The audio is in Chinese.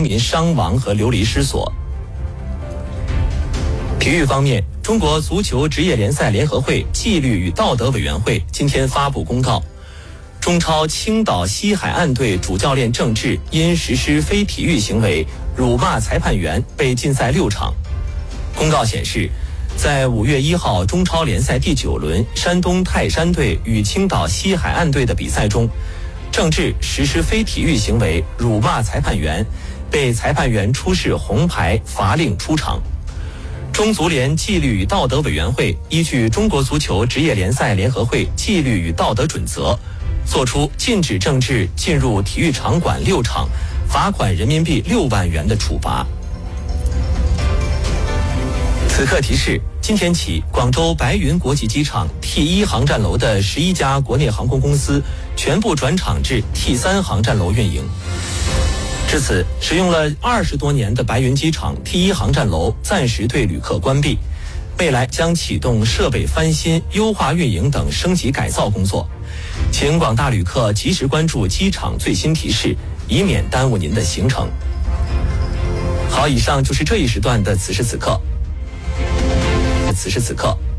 民伤亡和流离失所。体育方面，中国足球职业联赛联合会纪律与道德委员会今天发布公告，中超青岛西海岸队主教练郑智因实施非体育行为辱骂裁判员被禁赛6场。公告显示，在5月1号中超联赛第9轮山东泰山队与青岛西海岸队的比赛中，郑智实施非体育行为辱骂裁判员，被裁判员出示红牌罚令出场。中足联纪律与道德委员会依据中国足球职业联赛联合会纪律与道德准则，作出禁止郑智进入体育场馆6场，罚款人民币6万元的处罚。此刻提示，今天起，广州白云国际机场 T1 航站楼的11家国内航空公司全部转场至 T3 航站楼运营。至此，使用了20多年的白云机场 T1 航站楼暂时对旅客关闭，未来将启动设备翻新、优化运营等升级改造工作。请广大旅客及时关注机场最新提示，以免耽误您的行程。好，以上就是这一时段的此时此刻。